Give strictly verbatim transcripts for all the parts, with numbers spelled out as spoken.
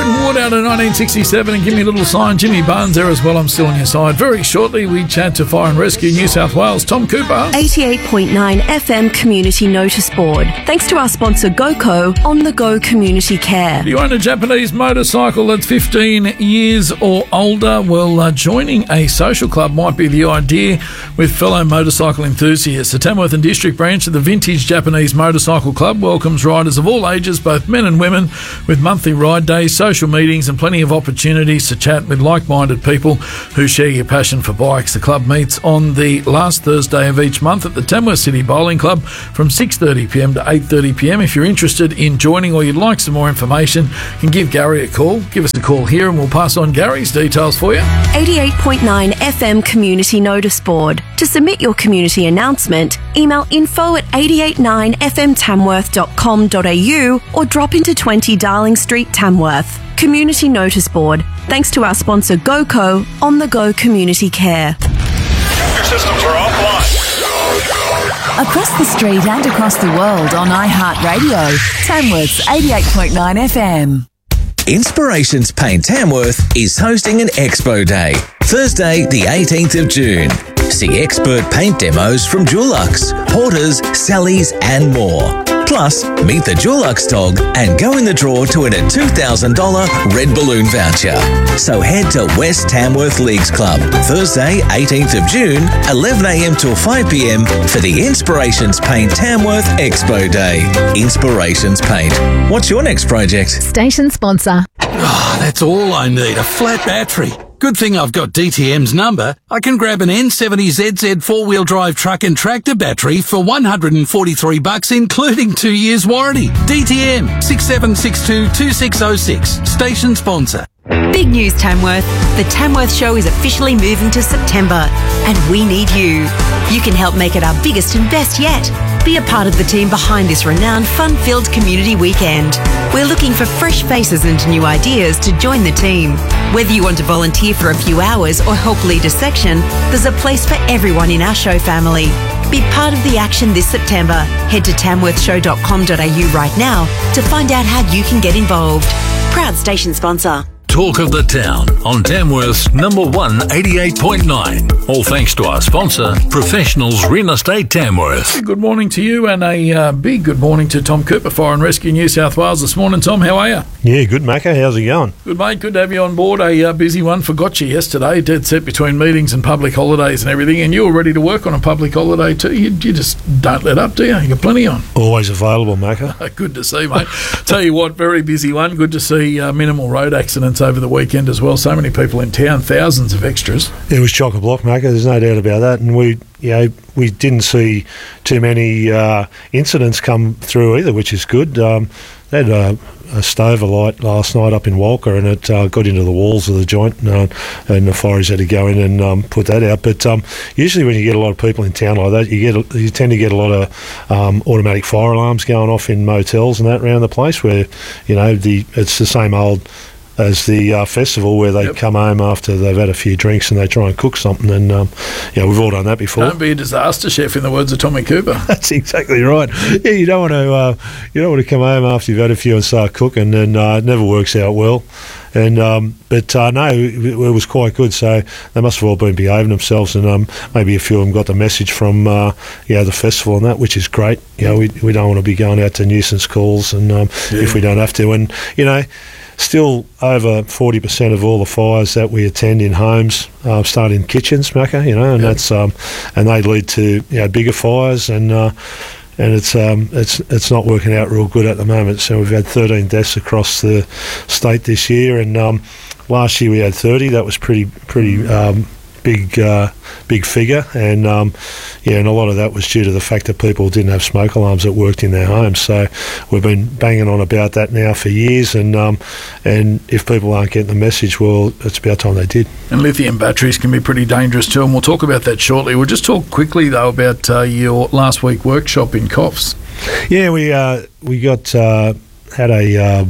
Bretton Wood out of nineteen sixty-seven, and give me a little sign. Jimmy Barnes there as well. I'm still on your side. Very shortly, we chat to Fire and Rescue New South Wales, Tom Cooper. eighty-eight point nine F M Community Notice Board. Thanks to our sponsor GoCo, On The Go Community Care. Do you own a Japanese motorcycle that's fifteen years or older? Well, uh, joining a social club might be the idea with fellow motorcycle enthusiasts. The Tamworth and District branch of the Vintage Japanese Motorcycle Club welcomes riders of all ages, both men and women, with monthly ride days, social meetings and plenty of opportunities to chat with like-minded people who share your passion for bikes. The club meets on the last Thursday of each month at the Tamworth City Bowling Club from six thirty p m to eight thirty p m. If you're interested in joining or you'd like some more information, you can give Gary a call. Give us a call here and we'll pass on Gary's details for you. eighty-eight point nine F M Community Notice Board. To submit your community announcement, email info at eight eight nine f m tamworth dot com dot a u or drop into twenty Darling Street, Tamworth. Community Notice Board. Thanks to our sponsor GoCo, On The Go Community Care. Your systems are offline. Across the street and across the world on iHeartRadio, Tamworth's eighty-eight point nine F M. Inspirations Paint Tamworth is hosting an Expo Day, Thursday the eighteenth of June. See expert paint demos from Dulux, Porters, Sally's and more. Plus, meet the Dulux dog and go in the draw to win a two thousand dollars Red Balloon voucher. So head to West Tamworth Leagues Club, Thursday eighteenth of June, eleven a m till five p m for the Inspirations Paint Tamworth Expo Day. Inspirations Paint. What's your next project? Station sponsor. Oh, that's all I need, a flat battery. Good thing I've got D T M's number. I can grab an N seventy Z Z four-wheel drive truck and tractor battery for one hundred forty-three bucks, including two years warranty. D T M, six seven six two, two six zero six. Station sponsor. Big news, Tamworth. The Tamworth Show is officially moving to September, and we need you. You can help make it our biggest and best yet. Be a part of the team behind this renowned, fun-filled community weekend. We're looking for fresh faces and new ideas to join the team. Whether you want to volunteer for a few hours or help lead a section, there's a place for everyone in our show family. Be part of the action this September. Head to tamworth show dot com dot a u right now to find out how you can get involved. Proud station sponsor. Talk of the town on Tamworth's number one eighty-eight point nine. All thanks to our sponsor, Professionals Real Estate Tamworth. Good morning to you and a uh, big good morning to Tom Cooper, Fire and Rescue New South Wales this morning. Tom, how are you? Yeah, good, Macca. How's it going? Good, mate. Good to have you on board. A uh, busy one. Forgot you yesterday. Dead set between meetings and public holidays and everything, and you were ready to work on a public holiday too. You, you just don't let up, do you? You got plenty on. Always available, Macca. Good to see, mate. Tell you what, very busy one. Good to see uh, minimal road accidents over the weekend as well. So many people in town, thousands of extras. It was chock-a-block, Macca. There's no doubt about that. And we, you know, we didn't see too many uh, incidents come through either, which is good. Um, they had a, a stover light last night up in Walker, and it uh, got into the walls of the joint, and, uh, and the fireys had to go in and um, put that out. But um, usually when you get a lot of people in town like that, you get you tend to get a lot of um, automatic fire alarms going off in motels and that around the place, where you know the it's the same old as the uh, festival where they yep. come home after they've had a few drinks and they try and cook something, and um, yeah, we've all done that before. Don't be a disaster chef, in the words of Tommy Cooper. That's exactly right. Yeah, you don't want to uh, you don't want to come home after you've had a few and start cooking, and uh, it never works out well. And um, but uh, no, it, it was quite good. So they must have all been behaving themselves, and um, maybe a few of them got the message from uh, you know, the festival and that, which is great. You know, we we don't want to be going out to nuisance calls, and um, yeah. if we don't have to, and you know. Still, over forty percent of all the fires that we attend in homes uh, start in kitchens, Macca, you know, and yep. that's um, and they lead to you know bigger fires, and uh, and it's um, it's it's not working out real good at the moment. So we've had thirteen deaths across the state this year, and um, last year we had thirty. That was pretty pretty. Um, big uh, big figure, and um, yeah, and a lot of that was due to the fact that people didn't have smoke alarms that worked in their homes. So we've been banging on about that now for years, and um, and if people aren't getting the message, well, it's about time they did. And lithium batteries can be pretty dangerous too, and we'll talk about that shortly. We'll just talk quickly though about uh, your last week workshop in Coffs. Yeah, we uh, we got uh, had a. Uh,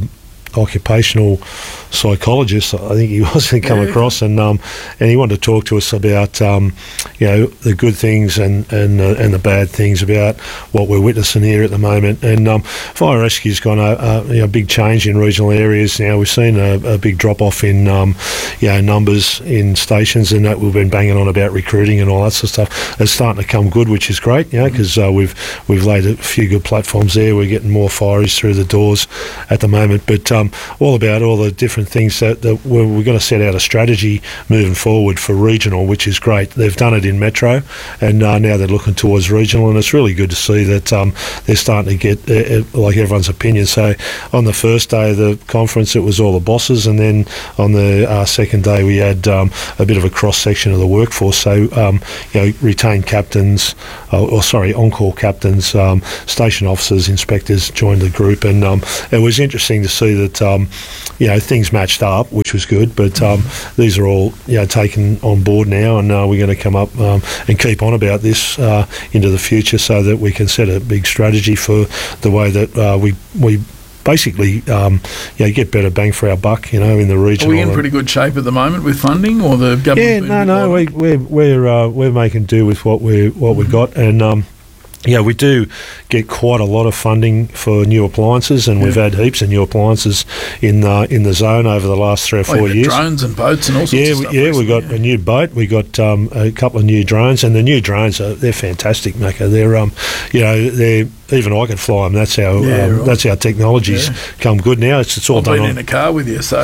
occupational psychologist, I think he was, to come Yeah, across, and um, and he wanted to talk to us about um, you know, the good things and and uh, and the bad things about what we're witnessing here at the moment. And um, fire rescue's gone a, a you know, big change in regional areas. Now we've seen a, a big drop off in um, you know, numbers in stations, and that we've been banging on about recruiting and all that sort of stuff. It's starting to come good, which is great, you know, because uh, we've we've laid a few good platforms there. We're getting more fireys through the doors at the moment, but um, all about all the different things that, that we're, we're going to set out a strategy moving forward for regional, which is great. They've done it in metro, and uh, now they're looking towards regional, and it's really good to see that um, they're starting to get uh, like everyone's opinion. So on the first day of the conference, it was all the bosses, and then on the uh, second day we had um, a bit of a cross section of the workforce. So um, you know, retained captains, uh, or sorry, on-call captains, um, station officers, inspectors joined the group, and um, it was interesting to see that um, you know, things matched up, which was good. But um, these are all, you know, taken on board now, and uh, we're going to come up um, and keep on about this uh, into the future, so that we can set a big strategy for the way that uh, we we. basically, um, you know, get better bang for our buck, you know, in the region. Are we in pretty good shape at the moment with funding, or the government? Yeah, no, no, we, we're we're uh, we're making do with what we what we've got, and um, yeah, we do get quite a lot of funding for new appliances, and yeah. we've had heaps of new appliances in uh, in the zone over the last three or four oh, years. Drones and boats and all sorts yeah, of stuff. Yeah, we got yeah. a new boat. We got um, a couple of new drones, and the new drones are they're fantastic, Macca. They're um, you know, they're even I can fly them. That's how yeah, um, right. that's how technology's yeah. come good now. It's it's all I've done been on in a car with you, so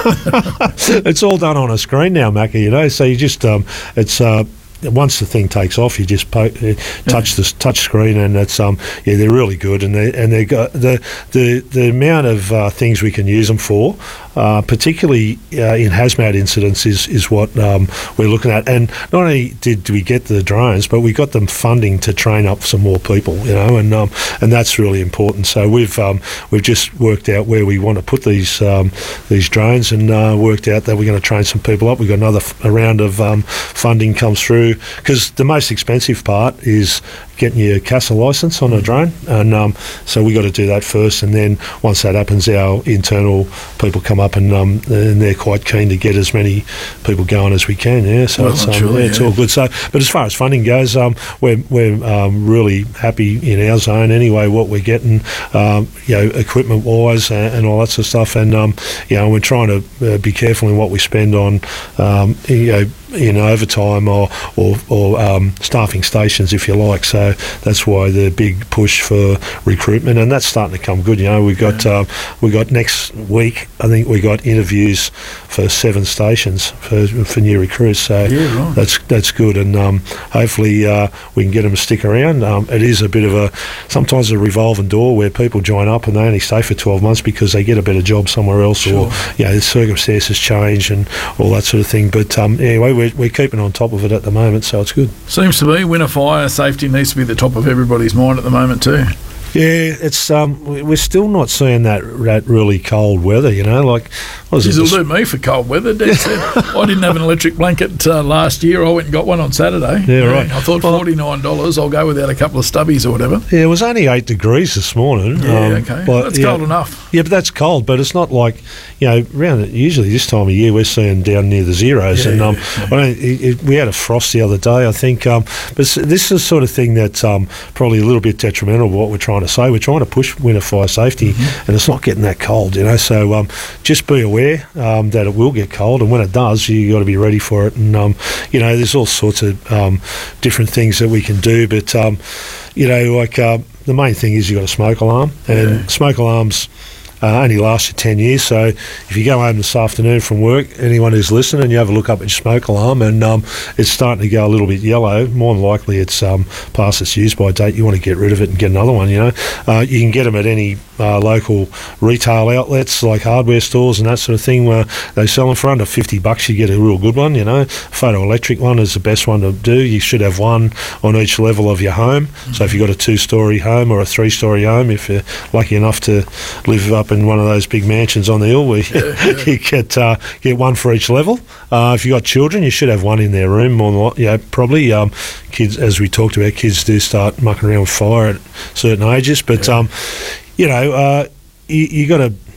it's all done on a screen now, Macca. You know, so you just um, it's. Uh, Once the thing takes off, you just po- uh, touch the touch screen, and it's um yeah they're really good, and they and they got the the the amount of uh, things we can use them for, uh, particularly uh, in hazmat incidents, is is what um, we're looking at. And not only did we get the drones, but we got them funding to train up some more people, you know, and um, and that's really important. So we've um, we've just worked out where we want to put these um, these drones, and uh, worked out that we're going to train some people up. We've got another f- a round of um, funding comes through. Because the most expensive part is getting your CASA licence on a drone, and um, so we got to do that first, and then once that happens, our internal people come up, and um, and they're quite keen to get as many people going as we can. Yeah, so well, it's, um, sure, yeah, it's yeah. all good. So, but as far as funding goes, um, we're we're um, really happy in our zone anyway. What we're getting, um, you know, equipment wise and, and all that sort of stuff, and um, you know, we're trying to uh, be careful in what we spend on, um, you know, in overtime or or, or um, staffing stations, if you like. So that's why the big push for recruitment, and that's starting to come good. You know, we got yeah. uh, we got next week, I think we got interviews for seven stations for for new recruits. So yeah, right. that's that's good, and um, hopefully uh, we can get them to stick around. Um, it is a bit of a sometimes a revolving door where people join up and they only stay for twelve months because they get a better job somewhere else, sure. or you know, the circumstances change and all that sort of thing. But um, anyway, we're, we're keeping on top of it at the moment, so it's good. Seems to be winter fire safety needs to be the top of everybody's mind at the moment too. Yeah, it's um, we're still not seeing that that really cold weather. You know, like what It'll do me for cold weather. Dad said I didn't have an electric blanket uh, last year. I went and got one on Saturday. Yeah, right. I thought forty nine dollars. I'll go without a couple of stubbies or whatever. Yeah, it was only eight degrees this morning. Yeah, um, okay, but, that's yeah, cold enough. Yeah, but that's cold. But it's not like, you know, around usually this time of year we're seeing down near the zeros, Yeah, and um, yeah, yeah. I don't, it, it, we had a frost the other day, I think. Um, but s- this is the sort of thing that's um, probably a little bit detrimental to what we're trying to say. We're trying to push winter fire safety, mm-hmm. and it's not getting that cold, you know. So um, just be aware um, that it will get cold, and when it does, you got to be ready for it. And um, you know, there's all sorts of um, different things that we can do, but um, you know, like uh, the main thing is you got a smoke alarm, and Yeah. smoke alarms Uh, only lasts you ten years, so if you go home this afternoon from work, anyone who's listening, you have a look up at your smoke alarm and um, it's starting to go a little bit yellow, more than likely it's um, past its use by date. You want to get rid of it and get another one, you know. Uh, you can get them at any uh, local retail outlets like hardware stores and that sort of thing, where they sell them for under fifty bucks. You get a real good one, you know. Photoelectric one is the best one to do. You should have one on each level of your home. Mm-hmm. So if you've got a two-storey home or a three-storey home, if you're lucky enough to live up in one of those big mansions on the hill, where yeah, yeah. you get uh, get one for each level. Uh, if you've got children, you should have one in their room. More than what, yeah, probably. Um, kids, as we talked about, kids do start mucking around with fire at certain ages, but Yeah. um, you know, uh, you, you got to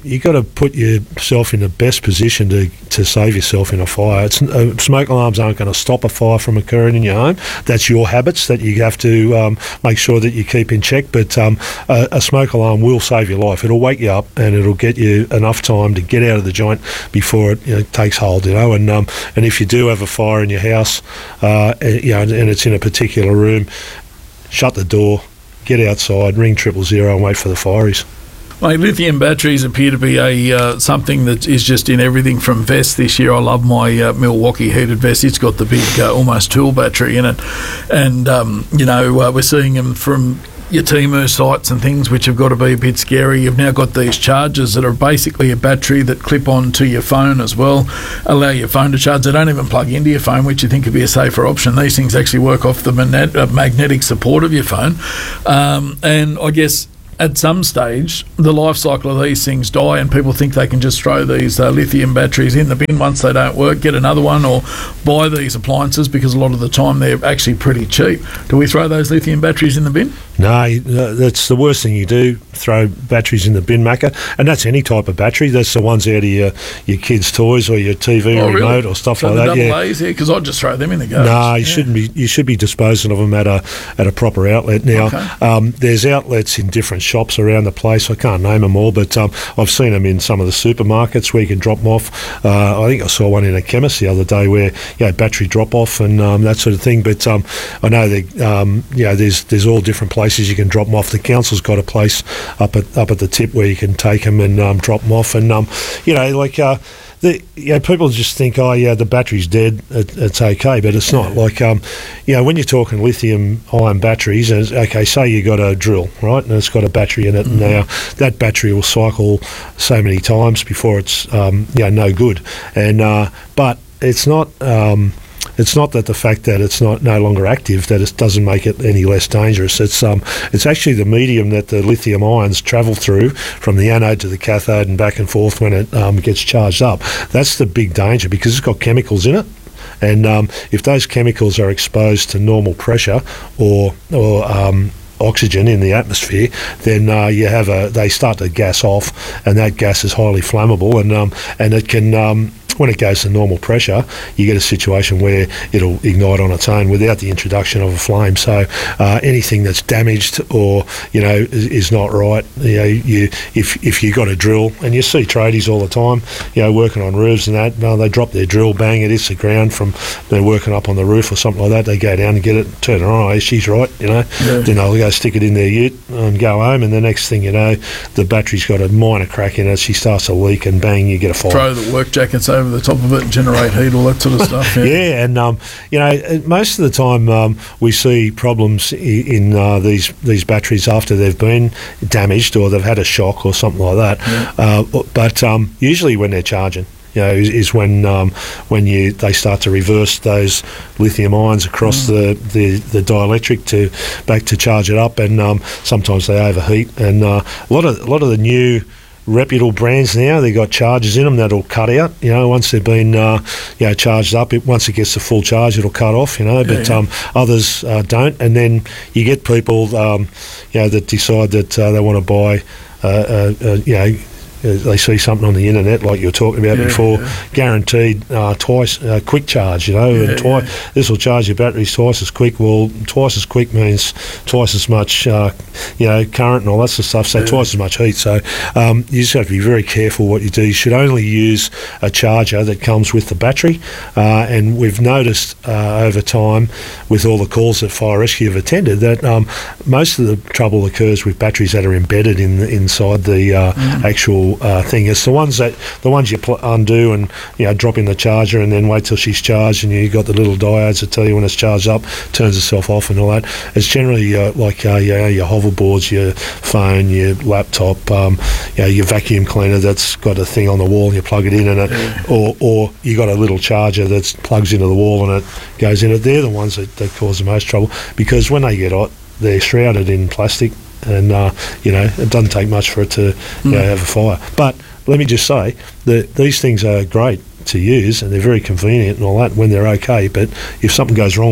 you got to put yourself in the best position to, to save yourself in a fire. It's, uh, smoke alarms aren't going to stop a fire from occurring in your home. That's your habits that you have to um, make sure that you keep in check. But um, a, a smoke alarm will save your life. It'll wake you up and it'll get you enough time to get out of the joint before it, you know, takes hold. You know, and um, and if you do have a fire in your house, uh, you know, and it's in a particular room, shut the door, get outside, ring triple zero, and wait for the fireys. Mate, lithium batteries appear to be a uh, something that is just in everything from vests this year. I love my uh, Milwaukee heated vest. It's got the big, uh, almost tool battery in it. And, um, you know, uh, we're seeing them from your Temu sites and things, which have got to be a bit scary. You've now got these chargers that are basically a battery that clip onto your phone as well, allow your phone to charge. They don't even plug into your phone, which you think would be a safer option. These things actually work off the magnet- uh, magnetic support of your phone. Um, and I guess at some stage, the life cycle of these things die, and people think they can just throw these uh, lithium batteries in the bin once they don't work, get another one, or buy these appliances, because a lot of the time they're actually pretty cheap. Do we throw those lithium batteries in the bin? No, that's the worst thing you do, throw batteries in the bin, Macca. And that's any type of battery. That's the ones out of your, your kids' toys or your T V oh, or remote really? or stuff so like the that. Double Yeah, A's, yeah, because I'd just throw them in the garbage. No, you yeah. shouldn't be. You should be disposing of them at a at a proper outlet. Now, Okay. um, there's outlets in different shops around the place. I can't name them all, but um, I've seen them in some of the supermarkets where you can drop them off. Uh, I think I saw one in a chemist the other day where you know, battery drop off and um, that sort of thing. But um, I know that um, you know there's there's all different places you can drop them off. The council's got a place up at up at the tip where you can take them and um, drop them off. And um, you know, like uh, the you know, people just think, oh yeah, the battery's dead, it, it's okay, but it's not. Like um, you know, when you're talking lithium-ion batteries, and okay, say you got a drill, right, and it's got a battery in it, mm-hmm. and now that battery will cycle so many times before it's um, you know no good. And uh, but it's not. Um, It's not that the fact that it's not no longer active that it doesn't make it any less dangerous. It's um, it's actually the medium that the lithium ions travel through from the anode to the cathode and back and forth when it um, gets charged up. That's the big danger because it's got chemicals in it. And um, if those chemicals are exposed to normal pressure or or um, oxygen in the atmosphere, then uh, you have a they start to gas off, and that gas is highly flammable, and um, and it can. Um, When it goes to normal pressure, you get a situation where it'll ignite on its own without the introduction of a flame. So uh, anything that's damaged or you know is, is not right, you know, you if if you got a drill, and you see tradies all the time, you know, working on roofs and that, uh, they drop their drill, bang, it hits the ground from they're working up on the roof or something like that. They go down and get it, turn it on. Oh, she's right, you know. Yeah. Then they'll go stick it in their ute and go home, and the next thing you know, the battery's got a minor crack in it. She starts to leak, and bang, you get a fire. Throw the work jackets over the top of it and generate heat, all that sort of stuff. Yeah, yeah and um, you know, most of the time um, we see problems in uh, these these batteries after they've been damaged or they've had a shock or something like that. Yeah. Uh, but um, usually when they're charging, you know, is, is when um, when you they start to reverse those lithium ions across mm. the, the, the dielectric to back to charge it up, and um, sometimes they overheat. And uh, a lot of a lot of the new reputable brands now, they've got chargers in them that'll cut out, you know, once they've been uh, you know charged up. It, once it gets to full charge, it'll cut off, you know, but yeah, yeah. Um, others uh, don't. And then you get people um, you know that decide that uh, they want to buy uh, uh, uh, you know they see something on the internet like you were talking about yeah, before, yeah. guaranteed uh, twice uh, quick charge, you know, yeah, and twice yeah. this will charge your batteries twice as quick. Well, twice as quick means twice as much, uh, you know, current and all that sort of stuff. So yeah. twice as much heat. So um, you just have to be very careful what you do. You should only use a charger that comes with the battery. Uh, and we've noticed uh, over time with all the calls that Fire Rescue have attended that um, most of the trouble occurs with batteries that are embedded in the, inside the uh, mm. actual Uh, thing. It's the ones that the ones you pl- undo and you know drop in the charger and then wait till she's charged, and you got the little diodes that tell you when it's charged up, turns itself off and all that. It's generally uh, like uh, you know, your hoverboards, your phone, your laptop, um, you know, your vacuum cleaner that's got a thing on the wall and you plug it in, and it, yeah. or or you got a little charger that plugs into the wall and it goes in it. They're the ones that, that cause the most trouble, because when they get hot, they're shrouded in plastic. And, uh, you know, it doesn't take much for it to you know, have a fire. But let me just say that these things are great to use and they're very convenient and all that when they're okay. But if something goes wrong with them,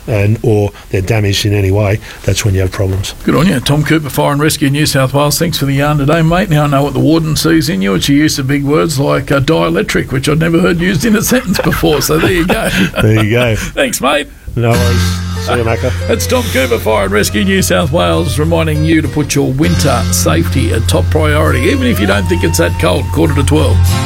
and or they're damaged in any way, that's when you have problems. Good on you. Tom Cooper, Fire and Rescue New South Wales. Thanks for the yarn today, mate. Now I know what the warden sees in you. It's your use of big words like uh, dielectric, which I'd never heard used in a sentence before. So there you go. There you go. Thanks, mate. No worries. See you, Macca. That's Tom Cooper, Fire and Rescue New South Wales, reminding you to put your winter safety a top priority, even if you don't think it's that cold. Quarter to twelve.